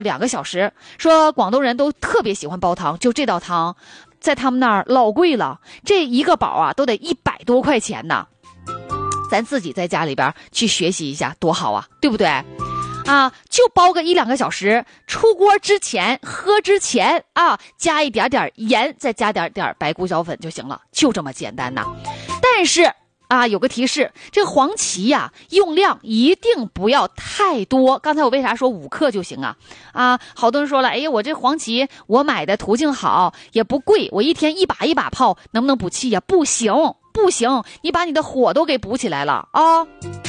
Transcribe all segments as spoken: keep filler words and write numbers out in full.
两个小时，说广东人都特别喜欢煲汤，就这道汤在他们那儿老贵了，这一个煲啊都得一百多块钱呢。咱自己在家里边去学习一下多好啊，对不对啊？就煲个一两个小时，出锅之前喝之前啊，加一点点盐，再加点点白胡椒粉就行了，就这么简单呐。但是啊，有个提示，这个黄芪呀、啊，用量一定不要太多。刚才我为啥说五克就行啊？啊，好多人说了，哎呀，我这黄芪我买的途径好，也不贵，我一天一把一把泡，能不能补气呀？不行，不行，你把你的火都给补起来了啊！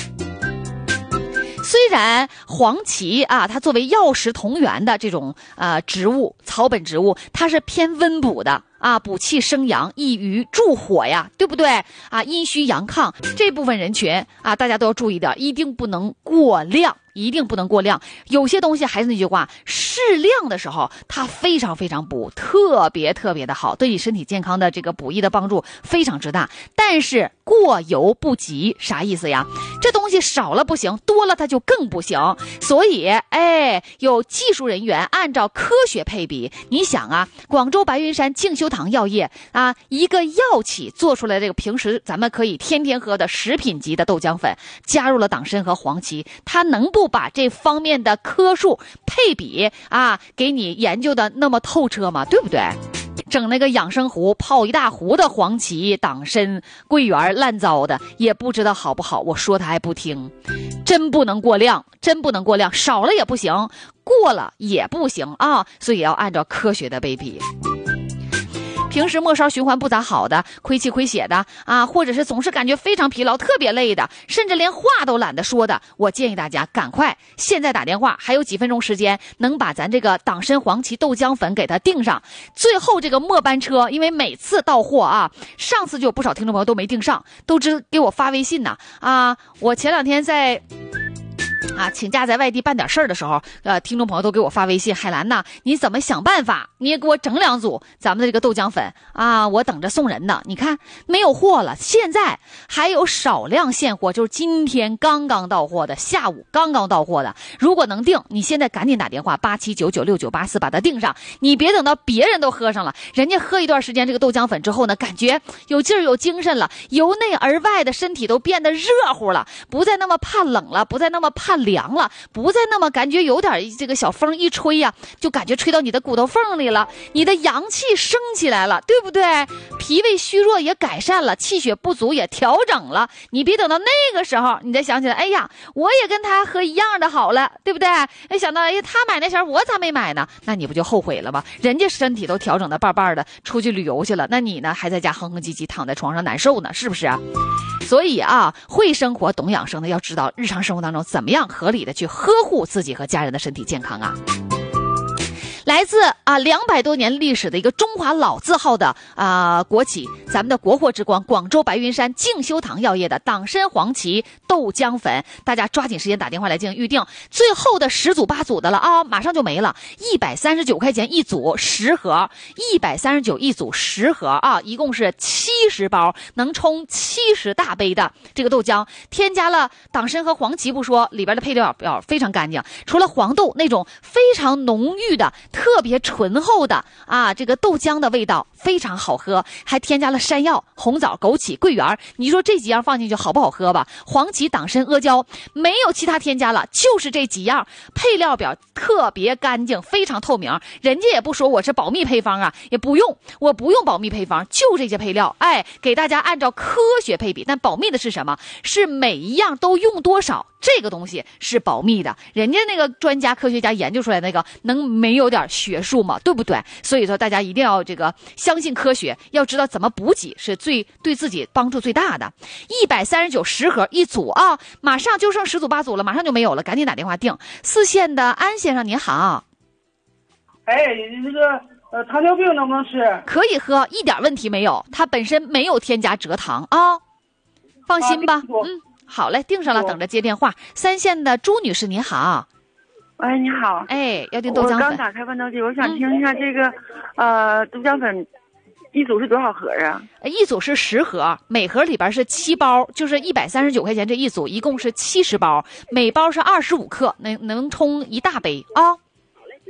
虽然黄芪啊，它作为药食同源的这种呃植物，草本植物，它是偏温补的。啊，补气生阳，益于助火呀，对不对啊？阴虚阳亢这部分人群啊，大家都要注意的，一定不能过量，一定不能过量。有些东西还是那句话，适量的时候它非常非常补，特别特别的好，对你身体健康的这个补益的帮助非常之大。但是过犹不及，啥意思呀？这东西少了不行，多了它就更不行。所以，哎，有技术人员按照科学配比，你想啊，广州白云山静修堂药业啊，一个药企做出来这个平时咱们可以天天喝的食品级的豆浆粉，加入了党参和黄芪，它能不把这方面的科数配比啊给你研究的那么透彻吗？对不对？整那个养生壶，泡一大壶的黄芪、党参、桂圆，烂糟的，也不知道好不好。我说他还不听，真不能过量，真不能过量，少了也不行，过了也不行啊！所以要按照科学的配比。平时末梢循环不咋好的，亏气亏血的啊，或者是总是感觉非常疲劳、特别累的，甚至连话都懒得说的，我建议大家赶快现在打电话，还有几分钟时间，能把咱这个党参黄芪豆浆粉给它订上。最后这个末班车，因为每次到货啊，上次就有不少听众朋友都没订上，都只给我发微信呢啊，我前两天在。啊，请假在外地办点事儿的时候，呃，听众朋友都给我发微信，海兰呐，你怎么想办法？你也给我整两组咱们的这个豆浆粉啊，我等着送人呢。你看没有货了，现在还有少量现货，就是今天刚刚到货的，下午刚刚到货的。如果能订，你现在赶紧打电话八七九九六九八四把它订上，你别等到别人都喝上了，人家喝一段时间这个豆浆粉之后呢，感觉有劲儿有精神了，由内而外的身体都变得热乎了，不再那么怕冷了，不再那么怕凉了，不再那么感觉有点这个小风一吹呀、啊，就感觉吹到你的骨头缝里了，你的阳气升起来了，对不对？脾胃虚弱也改善了，气血不足也调整了。你别等到那个时候，你再想起来，哎呀，我也跟他喝一样的好了，对不对？哎，想到哎呀，他买那前我咋没买呢？那你不就后悔了吗？人家身体都调整的棒棒的，出去旅游去了，那你呢，还在家哼哼唧唧躺在床上难受呢，是不是啊？所以啊，会生活懂养生的要知道日常生活当中怎么样合理的去呵护自己和家人的身体健康啊。来自啊两百多年历史的一个中华老字号的啊国企，咱们的国货之光广州白云山静修堂药业的党参黄芪豆浆粉，大家抓紧时间打电话来进行预定，最后的十组八组的了啊，马上就没了，一百三十九块钱一组十盒，一百三十九一组十盒啊，一共是七十包，能冲七十大杯的这个豆浆，添加了党参和黄芪不说，里边的配料表非常干净，除了黄豆那种非常浓郁的特别醇厚的啊，这个豆浆的味道非常好喝，还添加了山药、红枣、枸杞、桂圆，你说这几样放进去好不好喝吧？黄芪、党参、阿胶，没有其他添加了，就是这几样，配料表特别干净，非常透明，人家也不说我是保密配方啊，也不用，我不用保密配方，就这些配料，哎，给大家按照科学配比，但保密的是什么？是每一样都用多少，这个东西是保密的，人家那个专家科学家研究出来那个能没有点学术吗？对不对？所以说大家一定要这个相信科学，要知道怎么补给是最对自己帮助最大的。一百三十九十盒一组啊，马上就剩十组八组了，马上就没有了，赶紧打电话订。四县的安先生您好， 哎，这个呃糖尿病能不能吃？ 可以喝，一点问题没有，它本身没有添加蔗糖啊，放心吧。啊、嗯，好嘞，订上了，等着接电话。三县的朱女士您好。 喂，你好。 哎，要订豆浆粉。 我刚打开豌豆机，我想听一下这个，嗯、呃，豆浆粉一组是多少盒啊？ 一组是十盒，每盒里边是七包，就是一百三十九块钱这一组，一共是七十包，每包是二十五克，能能冲一大杯啊。